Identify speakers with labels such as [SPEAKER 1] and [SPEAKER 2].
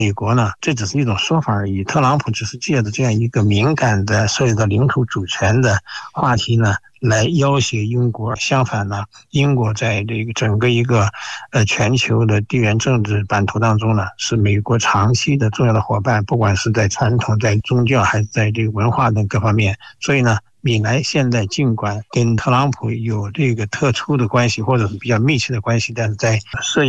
[SPEAKER 1] 美国呢，这只是一种说法而已。特朗普只是借着这样一个敏感的涉及到领土主权的话题呢，来要挟英国。相反呢，英国在这个整个一个全球的地缘政治版图当中呢，是美国长期的重要的伙伴，不管是在传统、在宗教还是在这个文化等各方面。所以呢，米莱现在尽管跟特朗普有这个特殊的关系，或者是比较密切的关系，但是在涉